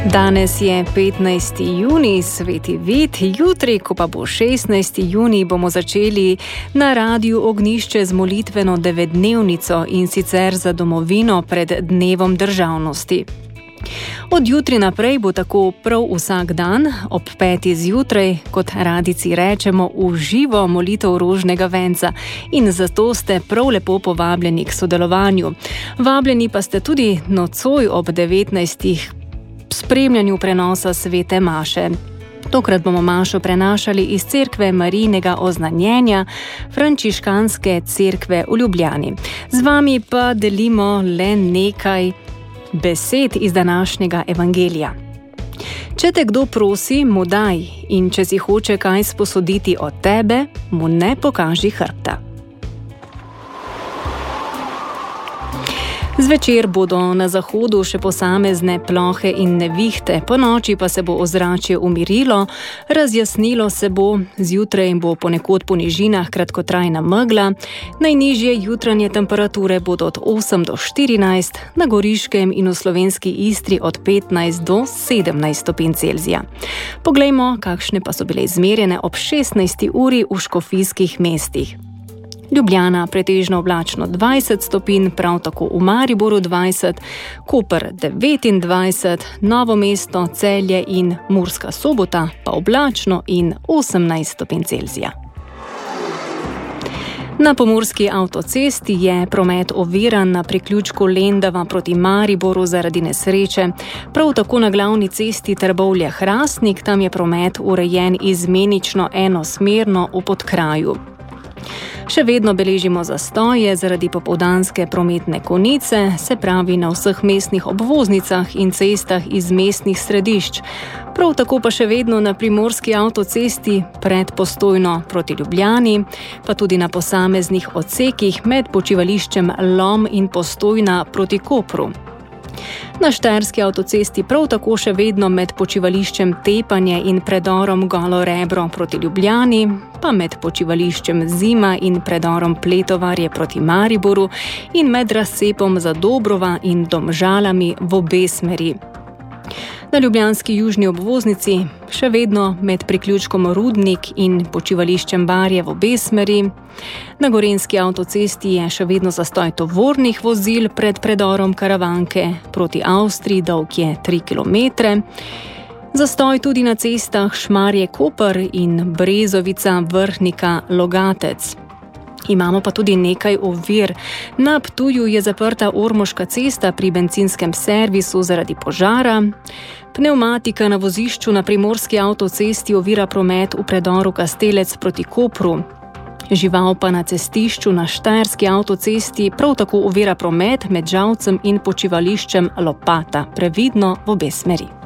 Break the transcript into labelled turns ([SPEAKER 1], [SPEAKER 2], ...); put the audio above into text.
[SPEAKER 1] Danes je 15. junij, sveti vid, jutri, ko pa bo 16. junij, bomo začeli na Radiu Ognjišče z molitveno 9-dnevnico in sicer za domovino pred Dnevom državnosti. Od jutri naprej bo tako prav vsak dan ob 5. zjutraj, kot radijci rečemo, v živo molitev rožnega venca in zato ste prav lepo povabljeni k sodelovanju. Vabljeni pa ste tudi nocoj ob 19. spremljanju prenosa svete maše. Tokrat bomo mašo prenašali iz cerkve Marijinega oznanjenja Frančiškanske cerkve v Ljubljani. Z vami pa delimo le nekaj besed iz današnjega evangelija. Če te kdo prosi, mu daj, in če si hoče kaj sposoditi od tebe, mu ne pokaži hrbta. Zvečer bodo na zahodu še posamezne plohe in nevihte, ponoči pa se bo ozračje umirilo, razjasnilo se bo, zjutraj bo ponekod po nižinah kratkotrajna megla, najnižje jutranje temperature bodo od 8 do 14, na Goriškem in v slovenski Istri od 15 do 17 stopinj Celzija. Poglejmo, kakšne pa so bile izmerjene ob 16. uri v škofijskih mestih. Ljubljana pretežno oblačno 20 stopinj, prav tako v Mariboru 20, Koper 29, Novo mesto, Celje in Murska Sobota pa oblačno in 18 stopinj Celzija. Na pomurski avtocesti je promet oviran na priključku Lendava proti Mariboru zaradi nesreče. Prav tako na glavni cesti Trbovlje-Hrastnik, tam je promet urejen izmenično enosmerno v podkraju. Še vedno beležimo zastoje zaradi popoldanske prometne konice, se pravi na vseh mestnih obvoznicah in cestah iz mestnih središč. Prav tako pa še vedno na primorski avtocesti pred Postojno proti Ljubljani, pa tudi na posameznih odsekih med počivališčem Lom in Postojna proti Kopru. Na štajerski avtocesti prav tako še vedno med počivališčem Tepanje in predorom Golo Rebro proti Ljubljani, pa med počivališčem Zima in predorom Pletovarje proti Mariboru in med razcepom Zadobrova in Domžalami v obe smeri. Na ljubljanski južni obvoznici še vedno med priključkom Rudnik in počivališčem Barje v obe smeri. Na gorenjski avtocesti je še vedno zastoj tovornih vozil pred predorom Karavanke proti Avstriji, dolg je 3 km. Zastoj tudi na cestah Šmarje-Koper in Brezovica-Vrhnika-Logatec. Imamo pa tudi nekaj ovir. Na Ptuju je zaprta Ormoška cesta pri bencinskem servisu zaradi požara. Pnevmatika na vozišču na primorski avtocesti ovira promet v predoru Kastelec proti Kopru. Žival pa na cestišču na štajerski avtocesti prav tako ovira promet med Žalcem in počivališčem Lopata, previdno v obe smeri.